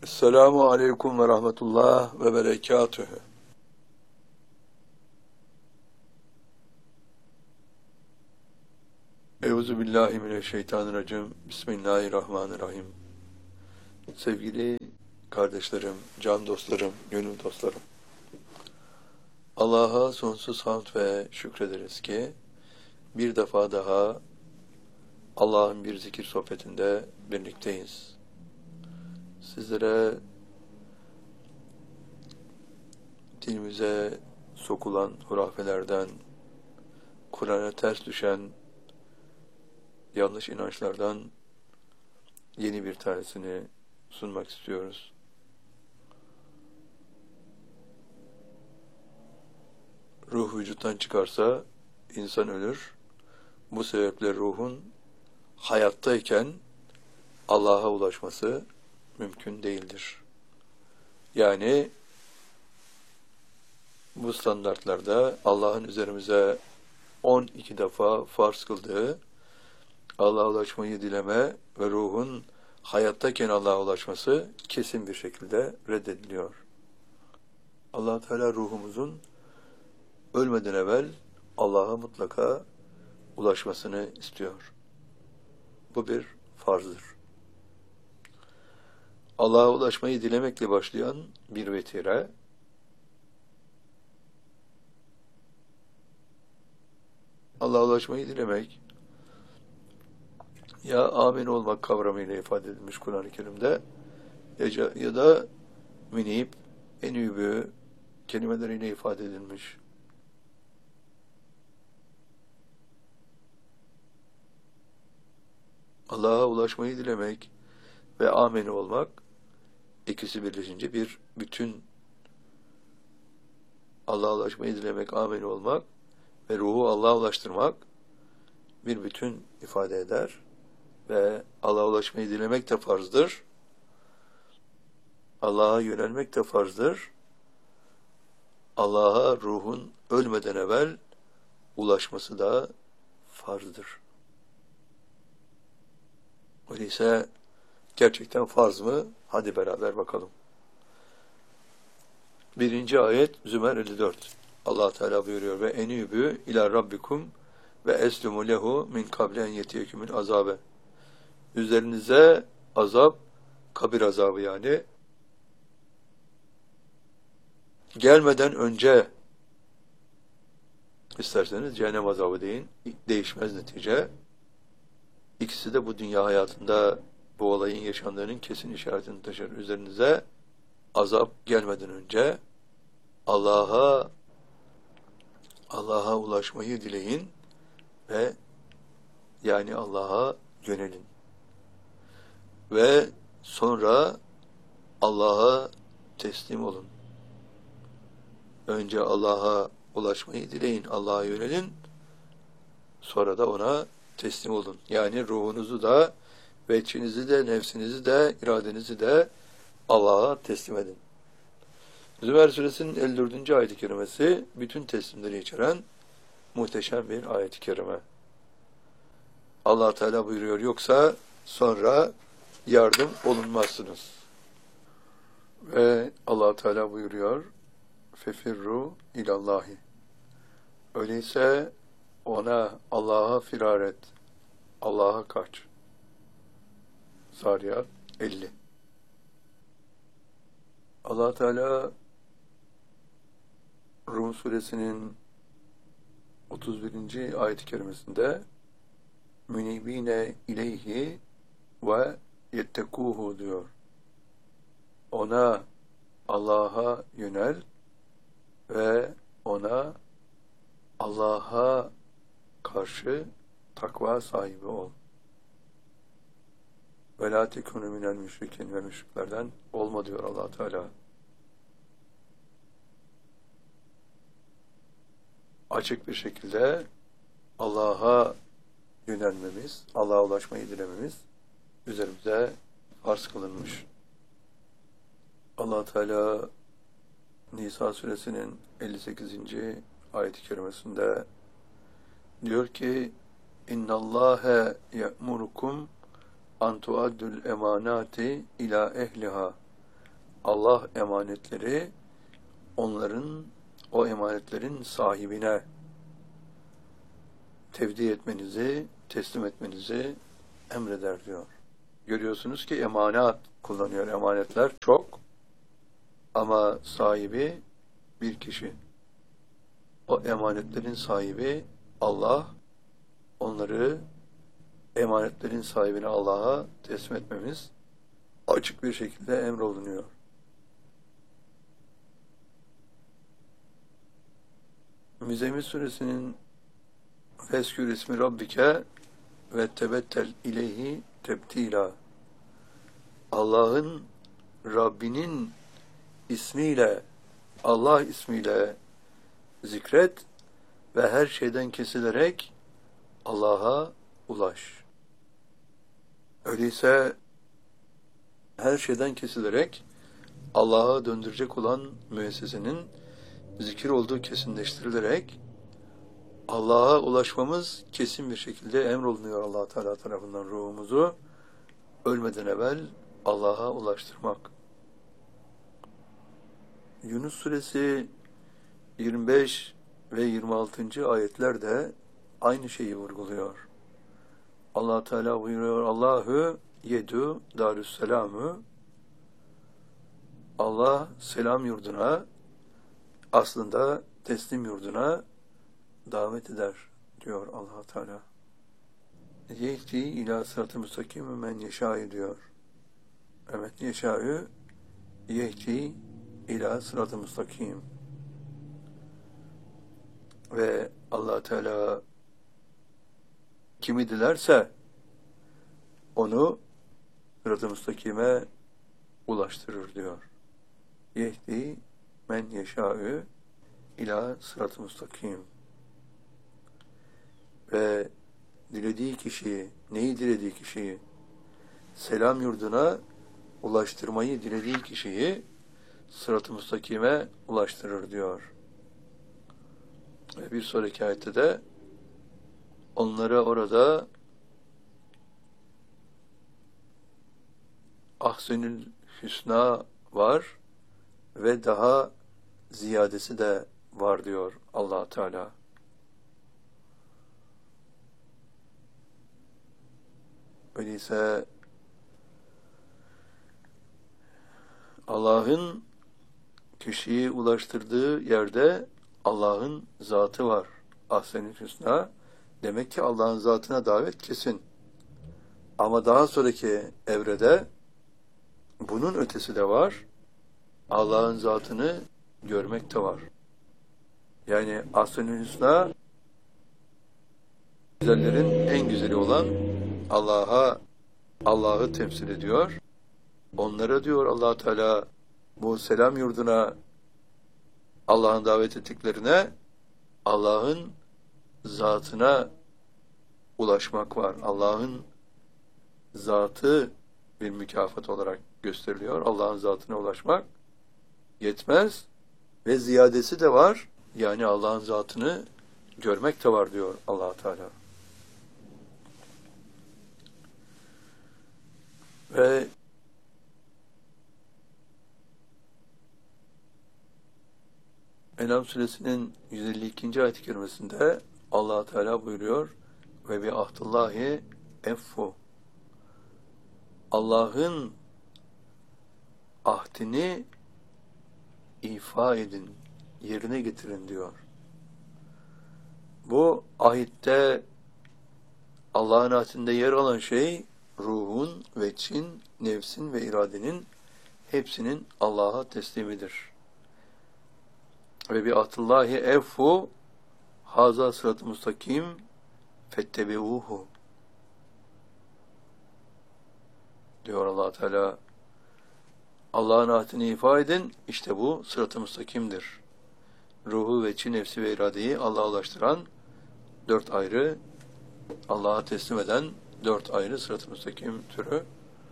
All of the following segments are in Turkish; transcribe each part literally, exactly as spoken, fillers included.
Esselamu aleyküm ve rahmetullah ve berekatühü. Euzubillahimineşşeytanirracim. Bismillahirrahmanirrahim. Sevgili kardeşlerim, can dostlarım, gönül dostlarım. Allah'a sonsuz hamd ve şükrederiz ki bir defa daha Allah'ın bir zikir sohbetinde birlikteyiz. Sizlere dilimize sokulan hurafelerden, Kur'an'a ters düşen yanlış inançlardan yeni bir tanesini sunmak istiyoruz. Ruh vücuttan çıkarsa insan ölür. Bu sebeple ruhun hayattayken Allah'a ulaşması mümkün değildir. Yani bu standartlarda Allah'ın üzerimize on iki defa farz kıldığı Allah'a ulaşmayı dileme ve ruhun hayattayken Allah'a ulaşması kesin bir şekilde reddediliyor. Allah Teala ruhumuzun ölmeden evvel Allah'a mutlaka ulaşmasını istiyor. Bu bir farzdır. Allah'a ulaşmayı dilemekle başlayan bir vetire, Allah'a ulaşmayı dilemek, ya amin olmak kavramıyla ifade edilmiş Kur'an-ı Kerim'de, ya, ya da minib, enübü kelimeleriyle ifade edilmiş. Allah'a ulaşmayı dilemek ve amin olmak, ikisi birleşince bir bütün. Allah'a ulaşmayı dilemek, amin olmak ve ruhu Allah'a ulaştırmak bir bütün ifade eder. Ve Allah'a ulaşmayı dilemek de farzdır. Allah'a yönelmek de farzdır. Allah'a ruhun ölmeden evvel ulaşması da farzdır. Öyleyse gerçekten farz mı? Hadi beraber bakalım. Birinci ayet Zümer elli dört. Allah Teala buyuruyor ve enübü ila rabbikum ve eslumu lehu min kablen yetiyekümül azabe. Üzerinize azap, kabir azabı yani, gelmeden önce, isterseniz cehennem azabı deyin, değişmez netice. İkisi de bu dünya hayatında bu olayın yaşandığının kesin işaretini taşır. Üzerinize azap gelmeden önce Allah'a Allah'a ulaşmayı dileyin ve yani Allah'a yönelin. Ve sonra Allah'a teslim olun. Önce Allah'a ulaşmayı dileyin, Allah'a yönelin, sonra da ona teslim olun. Yani ruhunuzu da, veçhinizi de, nefsinizi de, iradenizi de Allah'a teslim edin. Zümer suresinin elli dördüncü ayet-i kerimesi bütün teslimleri içeren muhteşem bir ayet-i kerime. Allah Teala buyuruyor, yoksa sonra yardım olunmazsınız. Ve Allah Teala buyuruyor, fefirru ilallahi. Öyleyse ona, Allah'a firar et, Allah'a kaç. Zariyat elli. Allah Teala Rum suresinin otuz birinci ayet-i kerimesinde münibine ileyhi ve yettekuhu diyor. Ona, Allah'a yönel ve ona, Allah'a karşı takva sahibi ol. Ve la tekunu minel müşrikin ve müşriklerden olma diyor Allah Teala. Açık bir şekilde Allah'a yönelmemiz, Allah'a ulaşmayı dilememiz üzerimize farz kılınmış. Allah Teala Nisa suresinin elli sekizinci ayet-i kerimesinde diyor ki İnnallâhe ye'murukum an tuaddul emanati ila ehliha Allah emanetleri onların, o emanetlerin sahibine tevdi etmenizi, teslim etmenizi emreder diyor. Görüyorsunuz ki emanet kullanıyor. Emanetler çok ama sahibi bir kişi. O emanetlerin sahibi Allah, onları emanetlerin sahibine Allah'a teslim etmemiz açık bir şekilde emrolunuyor. Müzzemmil suresinin Feskür ismi Rabbike ve tebettel ileyhi tebtila. Allah'ın, Rabbinin ismiyle, Allah ismiyle zikret ve her şeyden kesilerek Allah'a ulaş. Öyleyse her şeyden kesilerek Allah'a döndürecek olan müessesenin zikir olduğu kesinleştirilerek Allah'a ulaşmamız kesin bir şekilde emrolunuyor Allah Teala tarafından. Ruhumuzu ölmeden evvel Allah'a ulaştırmak. Yunus suresi yirmi beş ve yirmi altıncı ayetler de aynı şeyi vurguluyor. Allah Teala buyuruyor: Allahu yedu darüsselamü. Allah selam yurduna, aslında teslim yurduna davet eder diyor Allah Teala. Yehdi ila sırat-ı müstakim men yeşâ diyor. Evet, yeşâ'ü yehdi ila sırat-ı müstakim. Ve Allah Teala kimi dilerse onu sırat-ı müstakime ulaştırır diyor. Yehdi men yeşâ'ü ila sırat-ı müstakim. Ve dilediği kişiyi, neyi dilediği kişiyi, selam yurduna ulaştırmayı dilediği kişiyi sırat-ı müstakime ulaştırır diyor. Ve bir sonraki ayette de onlara orada ahsenül hüsna var ve daha ziyadesi de var diyor Allah Teala. Öyleyse Allah'ın kişiyi ulaştırdığı yerde Allah'ın zatı var. Ahsen-i Hüsna. Demek ki Allah'ın zatına davet kesin. Ama daha sonraki evrede bunun ötesi de var. Allah'ın zatını görmek de var. Yani Ahsen-i Hüsna güzellerin en güzeli olan Allah'a, Allah'ı temsil ediyor. Onlara diyor Allah Teala, bu selam yurduna Allah'ın davet ettiklerine Allah'ın zatına ulaşmak var. Allah'ın zatı bir mükafat olarak gösteriliyor. Allah'ın zatına ulaşmak yetmez ve ziyadesi de var. Yani Allah'ın zatını görmek de var diyor Allah Teala. Ve En'am suresinin yüz elli ikinci ayet-i kerimesinde Allah Teala buyuruyor: ve bi ahdillahi effu. Allah'ın ahdini ifa edin, yerine getirin diyor. Bu ahitte, Allah'ın ahdinde yer alan şey ruhun, veçin, nefsin ve iradenin hepsinin Allah'a teslimidir. Ve bi ahdillahi effu haza sırat-ı müstakim fettebi'uhu diyor Allah Teala. Allah'ın ahdini ifa edin, işte bu sırat-ı müstakimdir. Ruhu, veçi, nefsi ve iradeyi Allah'a ulaştıran dört ayrı, Allah'a teslim eden dört ayrı sırat-ı müstakim türü.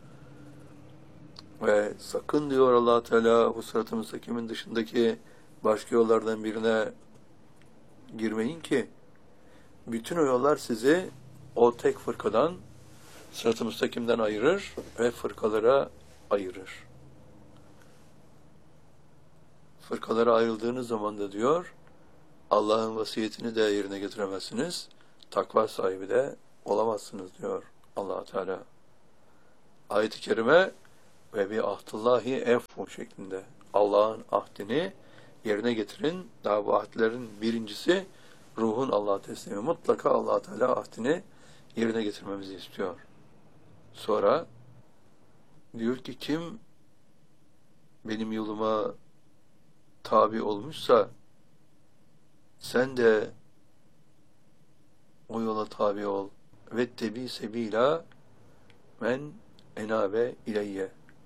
Ve sakın diyor Allah Teala, bu sırat-ı müstakimin dışındaki başka yollardan birine girmeyin ki bütün o yollar sizi o tek fırkadan, sırat-ı müstakimden ayırır ve fırkalara ayırır. fırkalara ayrıldığınız zaman da diyor, Allah'ın vasiyetini de yerine getiremezsiniz, takva sahibi de olamazsınız diyor Allah Teala. Ayet-i kerime ve bi ahdillahi evfu şeklinde. Allah'ın ahdini yerine getirin. Daha bu ahdlerin birincisi ruhun Allah'a teslimi. Mutlaka Allah Teala ahdini yerine getirmemizi istiyor. Sonra diyor ki kim benim yoluma tabi olmuşsa sen de o yola tabi ol. Ve tebi sebila men enabe ileyye.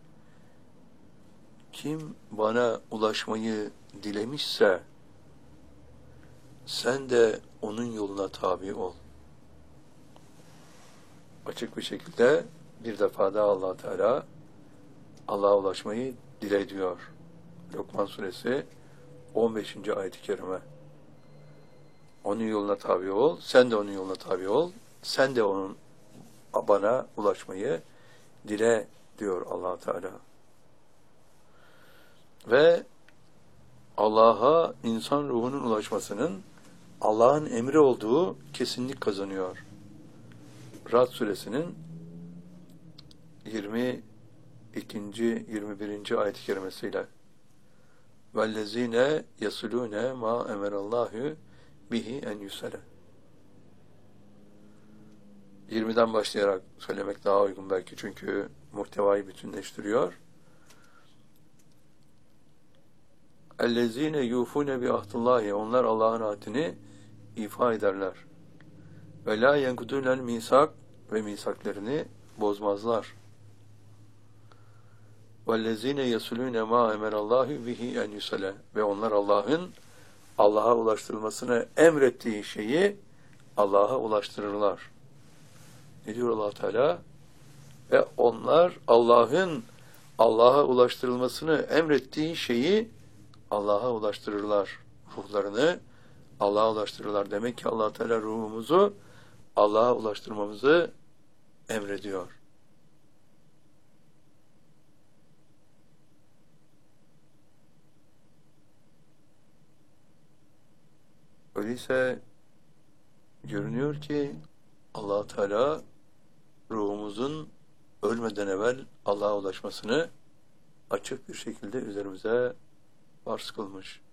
Kim bana ulaşmayı dilemişse sen de onun yoluna tabi ol. Açık bir şekilde bir defa daha Allah Teala Allah'a ulaşmayı dile diyor. Lokman suresi on beşinci ayet-i kerime. Onun yoluna tabi ol, sen de onun yoluna tabi ol, sen de onun bana ulaşmayı dile diyor Allah Teala. Ve Allah'a insan ruhunun ulaşmasının Allah'ın emri olduğu kesinlik kazanıyor. Ra'd suresinin yirmi ikinci yirmi birinci ayet-i kerimesiyle وَالَّذ۪ينَ يَصُلُونَ مَا اَمَرَ اللّٰهُ bihi en yusele. yirmiden başlayarak söylemek daha uygun belki çünkü muhtevayı bütünleştiriyor. اَلَّذ۪ينَ يُوفُونَ بِعَهْدِ onlar Allah'ın ahdini ifa ederler. Ve la yenkudûnel misak ve misaklerini bozmazlar. وَالَّذ۪ينَ يَسُلُونَ مَا اَمَرَ اللّٰهُ bihi en yusele. Ve onlar Allah'ın Allah'a ulaştırılmasını emrettiği şeyi Allah'a ulaştırırlar. Ne diyor Allah Teala? Ve onlar Allah'ın Allah'a ulaştırılmasını emrettiği şeyi Allah'a ulaştırırlar. Ruhlarını Allah'a ulaştırırlar. Demek ki Allah Teala ruhumuzu Allah'a ulaştırmamızı emrediyor. Öyleyse görünüyor ki Allah Teala ruhumuzun ölmeden evvel Allah'a ulaşmasını açık bir şekilde üzerimize farz kılmış.